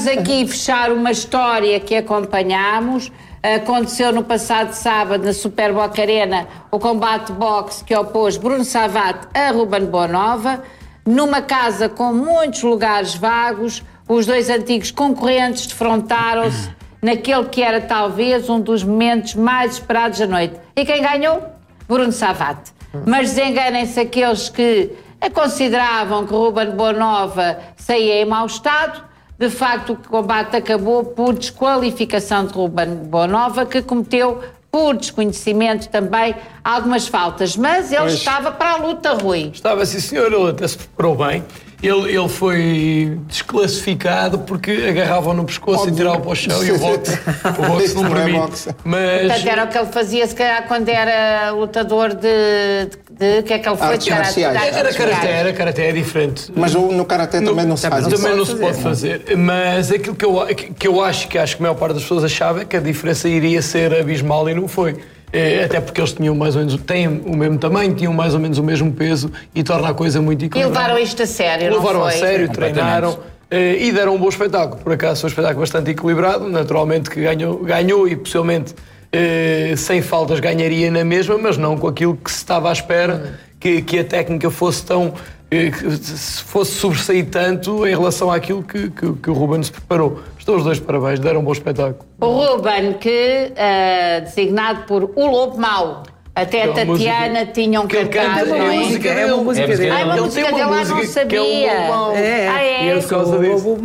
vamos aqui fechar uma história que acompanhámos. Aconteceu no passado sábado, na Super Boca Arena, o combate boxe que opôs Bruno Savate a Ruben Boanova. Numa casa com muitos lugares vagos, os dois antigos concorrentes defrontaram-se naquele que era talvez um dos momentos mais esperados da noite. E quem ganhou? Bruno Savate. Mas desenganem-se aqueles que consideravam que Ruben Boanova saía em mau estado. De facto, o combate acabou por desqualificação de Ruben Boanova, que cometeu, por desconhecimento também, algumas faltas. Mas ele estava para a luta, Rui. Estava, sim, senhor. Ele até se preparou bem. Ele foi desclassificado porque agarravam no pescoço e tiravam para o chão e o boxe não permite. Mas... Portanto, era o que ele fazia, se calhar, quando era lutador de que é que ele foi? Era karaté, é diferente. Mas no karaté também não se faz isso. Também não se pode fazer. Mas aquilo que eu acho que a maior parte das pessoas achava é que a diferença iria ser abismal e não foi. Até porque eles tinham mais ou menos, têm o mesmo tamanho, tinham mais ou menos o mesmo peso e torna a coisa muito equilibrada. E levaram isto a sério, não foi? Levaram a sério, treinaram e deram um bom espetáculo. Por acaso foi um espetáculo bastante equilibrado, naturalmente que ganhou e possivelmente sem faltas ganharia na mesma, mas não com aquilo que se estava à espera, que a técnica fosse tão... que fosse sobressair tanto em relação àquilo que o Ruben se preparou. Estou os dois parabéns, deram um bom espetáculo. O Ruben, que designado por O Lobo Mau, até a Tatiana tinham cantado, não é? É uma música dele. Ah, é uma música dele, lá não sabia. E é por causa disso.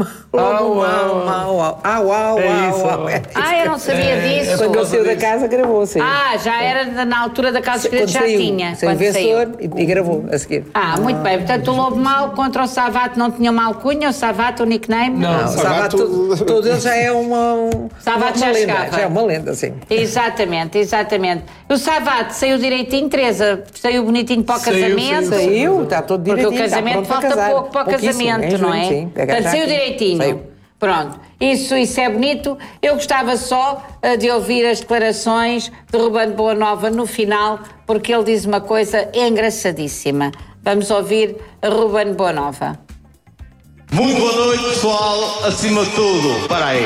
Eu não sabia disso. Quando ele saiu da casa, gravou, sim. Já era na altura da Casa Escrita, já tinha. Saiu vencedor e gravou a seguir. Muito bem. Portanto, o Lobo Mau contra o Savate não tinha uma alcunha, o Savate, o nickname? Não, o Savate, todo ele já é uma Savate já lenda. chegava. Já é uma lenda, sim. Exatamente. O Savate saiu direitinho, Teresa, saiu bonitinho para o casamento. Saiu, está todo direitinho. Porque o casamento falta pouco para o casamento, não é? Sim. Portanto, saiu direitinho. Saiu. Pronto, isso é bonito. Eu gostava só de ouvir as declarações de Ruben Boanova no final, porque ele diz uma coisa engraçadíssima. Vamos ouvir Ruben Boanova. Muito boa noite, pessoal. Acima de tudo, para aí.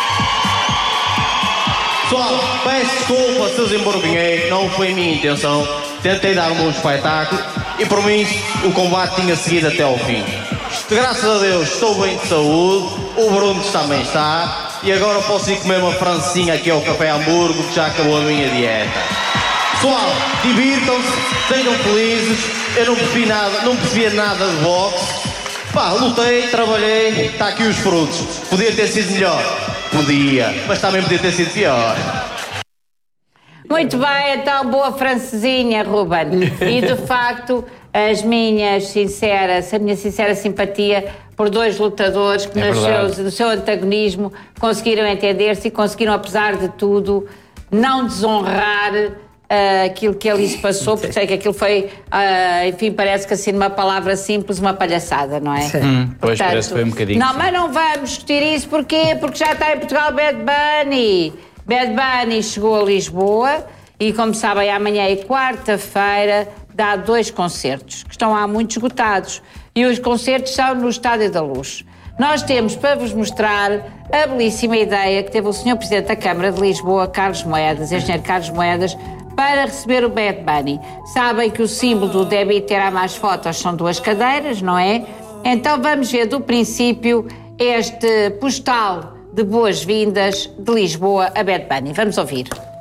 Pessoal, peço desculpa se os emborgunhei, não foi a minha intenção. Tentei dar um bom espetáculo e, por mim, o combate tinha seguido até ao fim. Graças a Deus, estou bem de saúde, o Bruno também está, e agora posso ir comer uma francesinha aqui ao Café Hamburgo, que já acabou a minha dieta. Pessoal, divirtam-se, sejam felizes, eu não percebia nada de boxe. Lutei, trabalhei, está aqui os frutos. Podia ter sido melhor? Podia, mas também podia ter sido pior. Muito bem, então boa francesinha, Ruben. E de facto, a minha sincera simpatia por dois lutadores que no seu antagonismo conseguiram entender-se e conseguiram, apesar de tudo, não desonrar aquilo que ali se passou, porque sei que aquilo foi, enfim, parece que assim numa palavra simples, uma palhaçada, não é? Pois, parece que foi um bocadinho. Não, mas não vamos discutir isso, porquê? Porque já está em Portugal Bad Bunny. Bad Bunny chegou a Lisboa e, como sabem, amanhã é quarta-feira, dá 2 concertos, que estão há muito esgotados. E os concertos são no Estádio da Luz. Nós temos para vos mostrar a belíssima ideia que teve o Sr. Presidente da Câmara de Lisboa, Carlos Moedas, engenheiro Carlos Moedas, para receber o Bad Bunny. Sabem que o símbolo do deve ter a mais fotos são 2 cadeiras, não é? Então vamos ver do princípio este postal de boas-vindas de Lisboa a Bad Bunny. Vamos ouvir.